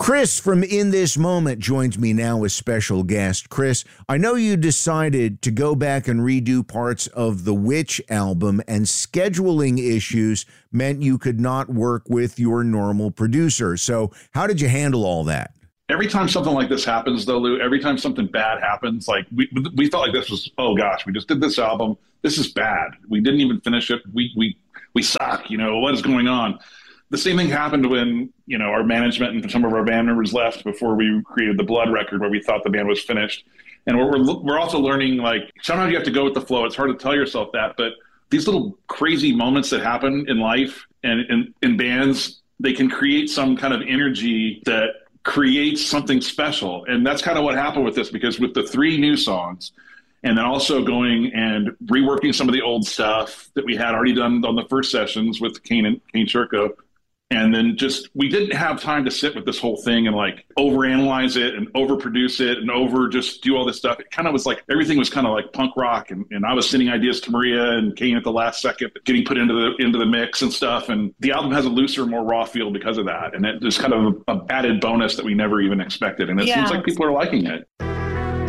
Chris from In This Moment joins me now as special guest. Chris, I know you decided to go back and redo parts of the Witch album, and scheduling issues meant you could not work with your normal producer. So how did you handle all that? Every time something like this happens, though, Lou, every time something bad happens, like we felt like this was, oh gosh, we just did this album. This is bad. We didn't even finish it. We suck. What is going on? The same thing happened when, our management and some of our band members left before we created the Blood record, where we thought the band was finished. And we're also learning, like, sometimes you have to go with the flow. It's hard to tell yourself that, but these little crazy moments that happen in life and in bands, they can create some kind of energy that creates something special. And that's kind of what happened with this, because with the 3 new songs, and then also going and reworking some of the old stuff that we had already done on the first sessions with Kane Shirko. And then we didn't have time to sit with this whole thing and like overanalyze it and overproduce it and just do all this stuff. It kind of was like, everything was kind of like punk rock. And I was sending ideas to Maria and Kane at the last second, getting put into the mix and stuff. And the album has a looser, more raw feel because of that. And it was kind of an added bonus that we never even expected. And it seems like people are liking it.